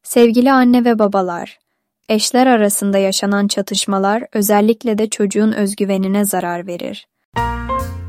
Sevgili anne ve babalar, eşler arasında yaşanan çatışmalar özellikle de çocuğun özgüvenine zarar verir.